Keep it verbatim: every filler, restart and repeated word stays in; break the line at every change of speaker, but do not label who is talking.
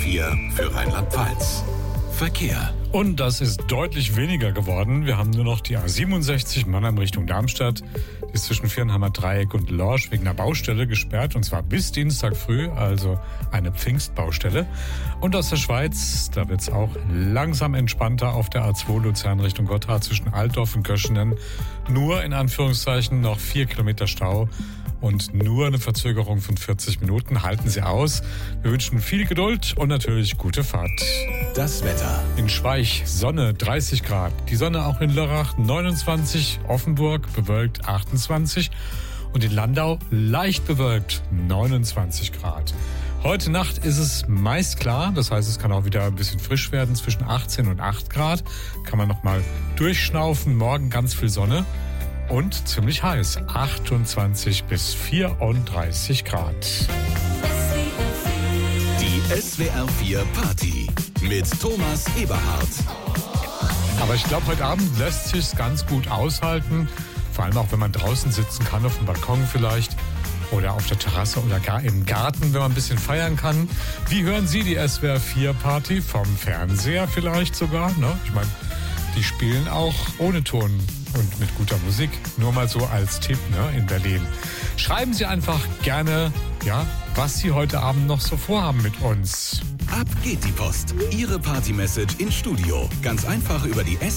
vier für Rheinland-Pfalz. Verkehr.
Und das ist deutlich weniger geworden. Wir haben nur noch die A siebenundsechzig Mannheim Richtung Darmstadt. Die ist zwischen Viernheimer Dreieck und Lorsch wegen einer Baustelle gesperrt. Und zwar bis Dienstag früh, also eine Pfingstbaustelle. Und aus der Schweiz, da wird es auch langsam entspannter auf der A zwei Luzern Richtung Gotthard zwischen Altdorf und Köschenen. Nur in Anführungszeichen noch vier Kilometer Stau. Und nur eine Verzögerung von vierzig Minuten. Halten Sie aus. Wir wünschen viel Geduld und natürlich gute Fahrt.
Das Wetter.
In Schweich Sonne dreißig Grad. Die Sonne auch in Lörrach neunundzwanzig. Offenburg bewölkt achtundzwanzig. Und in Landau leicht bewölkt neunundzwanzig Grad. Heute Nacht ist es meist klar. Das heißt, es kann auch wieder ein bisschen frisch werden. Zwischen achtzehn und acht Grad. Kann man noch mal durchschnaufen. Morgen ganz viel Sonne. Und ziemlich heiß, achtundzwanzig bis vierunddreißig Grad.
Die S W R vier Party mit Thomas Eberhardt.
Aber ich glaube, heute Abend lässt sich's ganz gut aushalten. Vor allem auch, wenn man draußen sitzen kann, auf dem Balkon vielleicht. Oder auf der Terrasse oder gar im Garten, wenn man ein bisschen feiern kann. Wie hören Sie die S W R vier Party? Vom Fernseher vielleicht sogar, ne? Ich meine, die spielen auch ohne Ton und mit guter Musik. Nur mal so als Tipp, ne, in Berlin. Schreiben Sie einfach gerne, ja, was Sie heute Abend noch so vorhaben mit uns.
Ab geht die Post. Ihre Party-Message ins Studio. Ganz einfach über die S